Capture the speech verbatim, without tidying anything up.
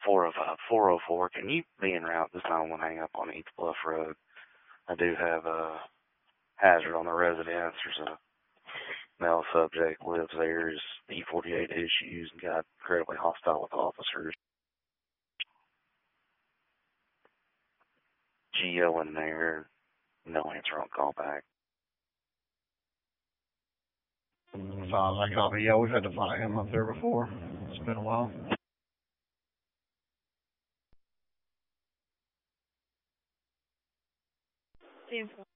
four oh five, four oh four. Can you be en route this nine one hang up on East Bluff Road? I do have a hazard on the residence. There's a male subject lives there, is E forty-eight issues, and got incredibly hostile with officers. Geo in there, no answer on call back. Five, I copy. Yeah, we've had to fight him up there before. It's been a while. Info.